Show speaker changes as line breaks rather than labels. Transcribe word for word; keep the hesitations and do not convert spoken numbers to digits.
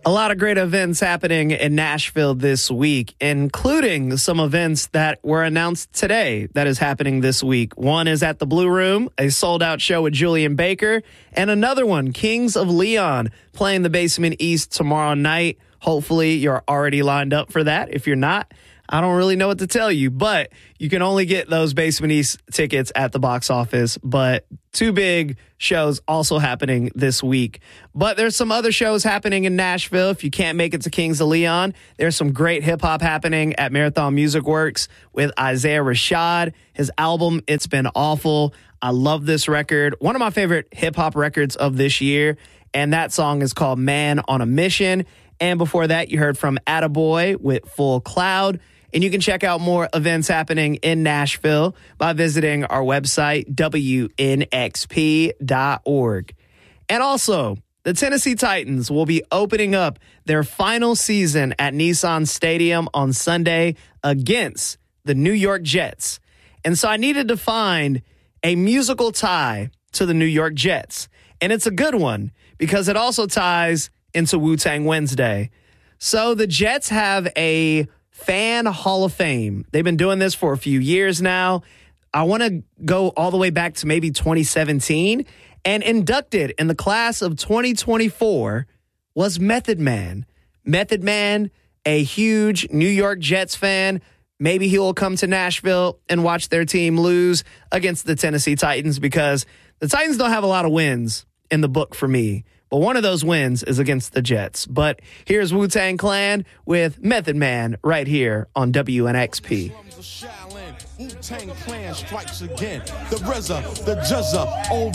A lot of great events happening in Nashville this week, including some events that were announced today that is happening this week. One is at the Blue Room, a sold-out show with Julian Baker, and another one, Kings of Leon, playing the Basement East tomorrow night. Hopefully, you're already lined up for that. If you're not, I don't really know what to tell you, but you can only get those Basement East tickets at the box office. But two big shows also happening this week. But there's some other shows happening in Nashville. If you can't make it to Kings of Leon, there's some great hip-hop happening at Marathon Music Works with Isaiah Rashad. His album, It's Been Awful. I love this record. One of my favorite hip-hop records of this year. And that song is called Man on a Mission. And before that, you heard from Attaboy with Full Cloud. And you can check out more events happening in Nashville by visiting our website, W N X P dot org. And also, the Tennessee Titans will be opening up their final season at Nissan Stadium on Sunday against the New York Jets. And so I needed to find a musical tie to the New York Jets. And it's a good one because it also ties into Wu-Tang Wednesday. So the Jets have a Fan Hall of Fame. They've been doing this for a few years now. I want to go all the way back to maybe twenty seventeen, and inducted in the class of twenty twenty-four was Method Man. Method Man, a huge New York Jets fan. Maybe he will come to Nashville and watch their team lose against the Tennessee Titans, because the Titans don't have a lot of wins in the book for me. But one of those wins is against the Jets. But here's Wu-Tang Clan with Method Man right here on W N X P.
Wu-Tang Clan strikes again. The R Z A, the J Z A, old